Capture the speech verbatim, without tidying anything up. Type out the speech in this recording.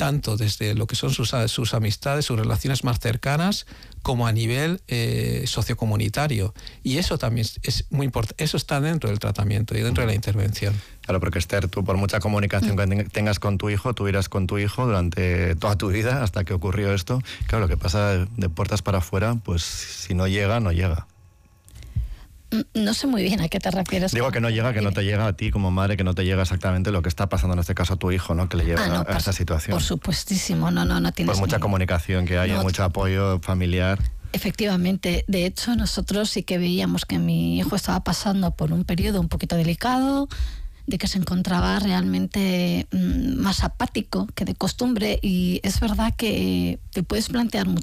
tanto desde lo que son sus, sus amistades, sus relaciones más cercanas, como a nivel eh, sociocomunitario. Y eso también es muy importante, eso está dentro del tratamiento y dentro de la intervención. Claro, porque Esther, tú por mucha comunicación que tengas con tu hijo, tú irás con tu hijo durante toda tu vida hasta que ocurrió esto. Claro, lo que pasa de puertas para afuera, pues si no llega, no llega. No sé muy bien a qué te refieres. Digo que no llega, que no te llega a ti como madre, que no te llega exactamente lo que está pasando en este caso a tu hijo, ¿no? Que le lleva ah, no, a, a esta situación. Por supuestísimo, no, no, no tienes. Por mucha ni... comunicación que haya, no, mucho apoyo familiar. Efectivamente, de hecho nosotros sí que veíamos que mi hijo estaba pasando por un periodo un poquito delicado, de que se encontraba realmente mmm, más apático que de costumbre, y es verdad que te puedes plantear mucho